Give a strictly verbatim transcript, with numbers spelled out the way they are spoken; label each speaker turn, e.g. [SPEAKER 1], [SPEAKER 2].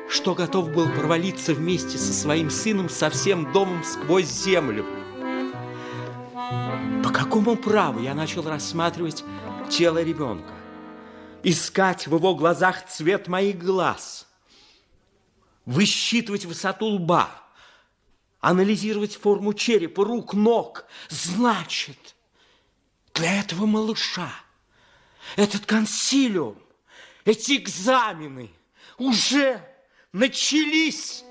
[SPEAKER 1] что готов был провалиться вместе со своим сыном со всем домом сквозь землю. По какому праву я начал рассматривать тело ребенка, искать в его глазах цвет моих глаз, высчитывать высоту лба, анализировать форму черепа, рук, ног? Значит, для этого малыша этот консилиум, эти экзамены уже начались.